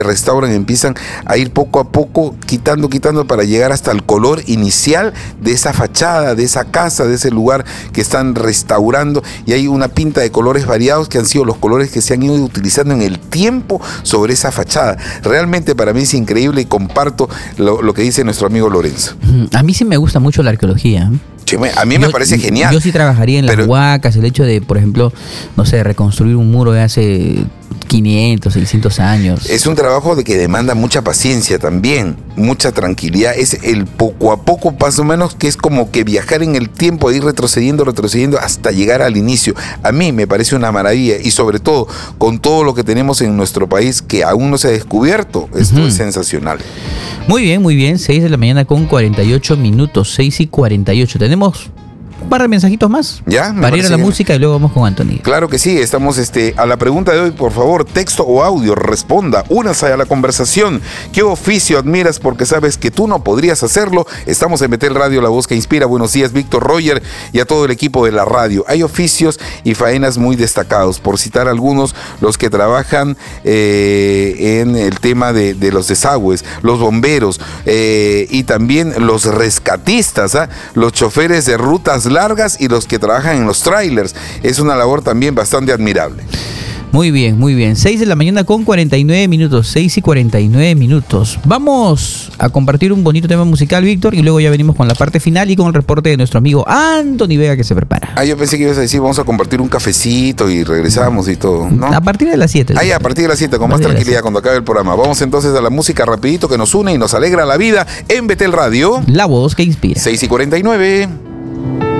restauran, empiezan a ir poco a poco quitando para llegar hasta el color inicial de esa fachada, de esa casa, de ese lugar que están restaurando, y hay una pinta de colores variados que han sido los colores que se han ido utilizando en el tiempo sobre esa fachada. Realmente para mí es increíble y comparto lo que dice nuestro amigo Lorenzo. A mí sí me gusta mucho la arqueología. A mí me parece genial. Yo sí trabajaría en las huacas, el hecho de, por ejemplo, no sé, reconstruir un muro de hace 500, 600 años. Es un trabajo que demanda mucha paciencia también, mucha tranquilidad. Es el poco a poco, más o menos, que es como que viajar en el tiempo, de ir retrocediendo hasta llegar al inicio. A mí me parece una maravilla, y sobre todo con todo lo que tenemos en nuestro país que aún no se ha descubierto. Esto es sensacional. Muy bien, 6 de la mañana con 48 minutos, 6:48. Tenemos un par de mensajitos más. Ya, para ir a la música y luego vamos con Anthony. Claro que sí, estamos a la pregunta de hoy, por favor, texto o audio, responda, únase a la conversación. ¿Qué oficio admiras porque sabes que tú no podrías hacerlo? Estamos en Betel Radio, la voz que inspira. Buenos días, Víctor, Roger y a todo el equipo de la radio. Hay oficios y faenas muy destacados, por citar algunos, los que trabajan en el tema de los desagües, los bomberos, y también los rescatistas, los choferes de rutas largas y los que trabajan en los trailers. Es una labor también bastante admirable. Muy bien. 6 de la mañana con 49 minutos, 6:49 minutos. Vamos a compartir un bonito tema musical, Víctor, y luego ya venimos con la parte final y con el reporte de nuestro amigo Anthony Vega, que se prepara. Yo pensé que ibas a decir, vamos a compartir un cafecito y regresamos y todo, ¿no? A partir de las 7. A partir de las 7, con más tranquilidad, cuando acabe el programa. Vamos entonces a la música rapidito que nos une y nos alegra la vida en Betel Radio. La voz que inspira. 6:49.